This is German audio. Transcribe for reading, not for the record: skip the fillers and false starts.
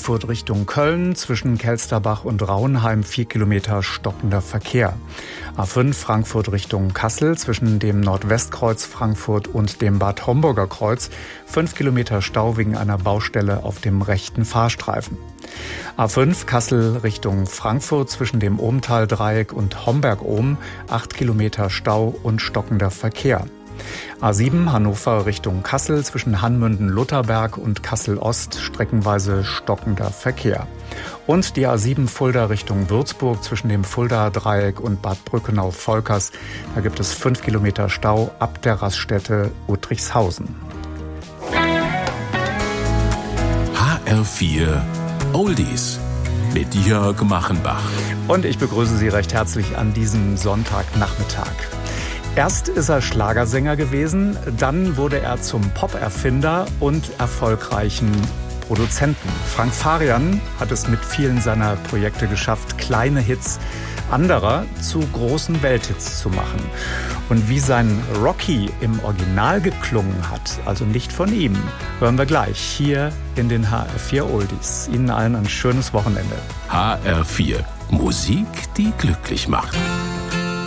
Frankfurt Richtung Köln, zwischen Kelsterbach und Rauenheim 4 Kilometer stockender Verkehr. A5 Frankfurt Richtung Kassel, zwischen dem Nordwestkreuz Frankfurt und dem Bad Homburger Kreuz 5 Kilometer Stau wegen einer Baustelle auf dem rechten Fahrstreifen. A5 Kassel Richtung Frankfurt, zwischen dem Ohmtal-Dreieck und Homberg-Ohm 8 Kilometer Stau und stockender Verkehr. A7 Hannover Richtung Kassel, zwischen Hanmünden-Lutherberg und Kassel-Ost streckenweise stockender Verkehr. Und die A7 Fulda Richtung Würzburg, zwischen dem Fulda-Dreieck und Bad Brückenau-Volkers. Da gibt es 5 Kilometer Stau ab der Raststätte Uttrichshausen. HR4 Oldies mit Jörg Machenbach. Und ich begrüße Sie recht herzlich an diesem Sonntagnachmittag. Erst ist er Schlagersänger gewesen, dann wurde er zum Pop-Erfinder und erfolgreichen Produzenten. Frank Farian hat es mit vielen seiner Projekte geschafft, kleine Hits anderer zu großen Welthits zu machen. Und wie sein Rocky im Original geklungen hat, also nicht von ihm, hören wir gleich hier in den HR4 Oldies. Ihnen allen ein schönes Wochenende. HR4 Musik, die glücklich macht.